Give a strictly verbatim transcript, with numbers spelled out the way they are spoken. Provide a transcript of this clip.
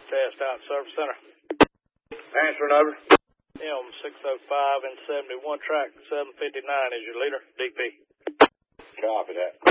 test out Service Center. Answering over. M six oh five and seventy-one track seven fifty-nine is your leader, D P. Copy that.